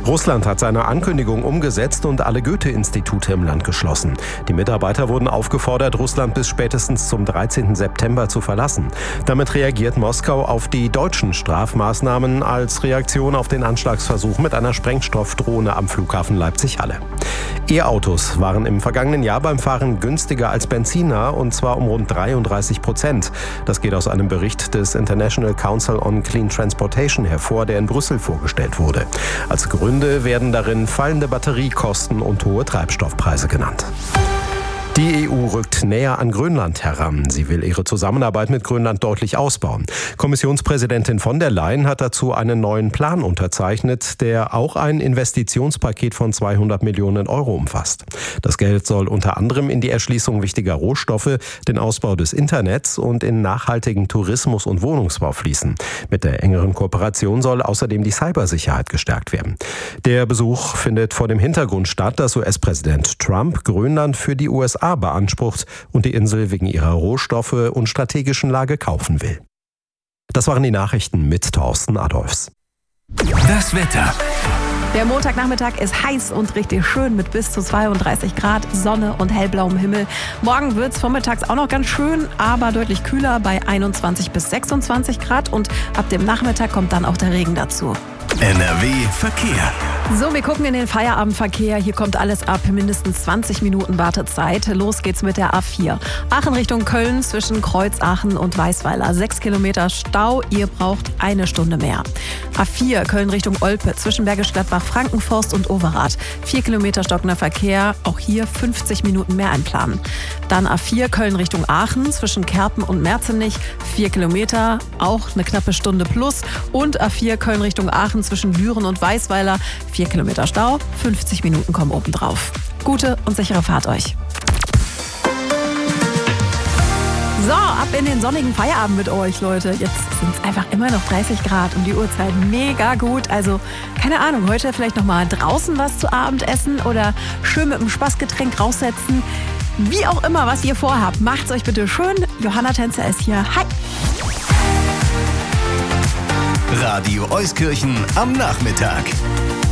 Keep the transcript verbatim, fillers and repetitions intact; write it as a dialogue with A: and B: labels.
A: Russland hat seine Ankündigung umgesetzt und alle Goethe-Institute im Land geschlossen. Die Mitarbeiter wurden aufgefordert, Russland bis spätestens zum dreizehnten September zu verlassen. Damit reagiert Moskau auf die deutschen Strafmaßnahmen als Reaktion auf den Anschlagsversuch mit einer Sprengstoffdrohne am Flughafen Leipzig-Halle. E-Autos waren im vergangenen Jahr beim Fahren günstiger als Benziner, und zwar um rund dreiunddreißig Prozent. Das geht aus einem Bericht des International Council on Clean Transportation hervor, der in Brüssel vorgestellt wurde. Als Gründe werden darin fallende Batteriekosten und hohe Treibstoffpreise genannt. Die E U rückt näher an Grönland heran. Sie will ihre Zusammenarbeit mit Grönland deutlich ausbauen. Kommissionspräsidentin von der Leyen hat dazu einen neuen Plan unterzeichnet, der auch ein Investitionspaket von zweihundert Millionen Euro umfasst. Das Geld soll unter anderem in die Erschließung wichtiger Rohstoffe, den Ausbau des Internets und in nachhaltigen Tourismus und Wohnungsbau fließen. Mit der engeren Kooperation soll außerdem die Cybersicherheit gestärkt werden. Der Besuch findet vor dem Hintergrund statt, dass U S-Präsident Trump Grönland für die U S A beansprucht und die Insel wegen ihrer Rohstoffe und strategischen Lage kaufen will. Das waren die Nachrichten mit Thorsten Adolfs.
B: Das Wetter.
C: Der Montagnachmittag ist heiß und richtig schön mit bis zu zweiunddreißig Grad, Sonne und hellblauem Himmel. Morgen wird es vormittags auch noch ganz schön, aber deutlich kühler bei einundzwanzig bis sechsundzwanzig Grad, und ab dem Nachmittag kommt dann auch der Regen dazu.
B: N R W Verkehr.
C: So, wir gucken in den Feierabendverkehr. Hier kommt alles ab, mindestens zwanzig Minuten Wartezeit. Los geht's mit der A vier. Aachen Richtung Köln zwischen Kreuzaachen und Weißweiler. Sechs Kilometer Stau, ihr braucht eine Stunde mehr. A vier Köln Richtung Olpe zwischen Bergisch Gladbach, Frankenforst und Overath. Vier Kilometer stockender Verkehr, auch hier fünfzig Minuten mehr einplanen. Dann A vier Köln Richtung Aachen zwischen Kerpen und Merzenich. Vier Kilometer, auch eine knappe Stunde plus. Und A vier Köln Richtung Aachen zwischen Büren und Weißweiler. Vier Kilometer Stau, fünfzig Minuten kommen obendrauf. Gute und sichere Fahrt euch. So, ab in den sonnigen Feierabend mit euch, Leute. Jetzt sind es einfach immer noch dreißig Grad um die Uhrzeit. Mega gut. Also, keine Ahnung, heute vielleicht noch mal draußen was zu Abend essen oder schön mit einem Spaßgetränk raussetzen. Wie auch immer, was ihr vorhabt, macht's euch bitte schön. Johanna Tänzer ist hier. Hi!
B: Radio Euskirchen am Nachmittag.